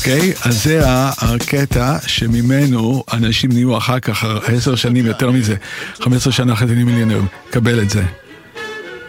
אוקיי, אז זה הקטע שממנו אנשים נהיו אחר כך 10 שנים יותר מזה, 15 שנה אחרי זה נהיו מיליונרים, קבל את זה.